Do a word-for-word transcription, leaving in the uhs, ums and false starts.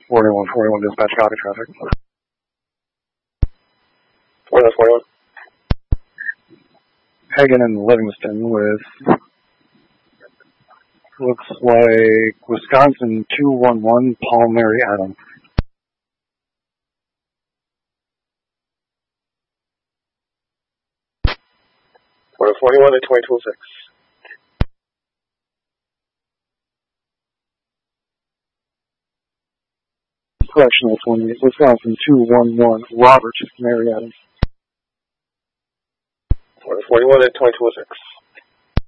forty-one forty-one dispatch, copy traffic. forty-one forty-one. Hagen and Livingston with, looks like Wisconsin two one one, Paul Mary Adam. forty-one forty-one and twenty-two oh six. Correctional twenty, Wisconsin two one one, Robert Mary Adams. forty-one forty-one and twenty-two oh six.